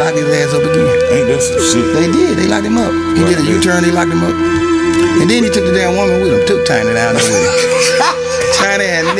locked his ass up again. Ain't that some shit? They did. They locked him up. He did a U-turn. They locked him up. And then he took the damn woman with him. Took Tiny down there with him. Tiny and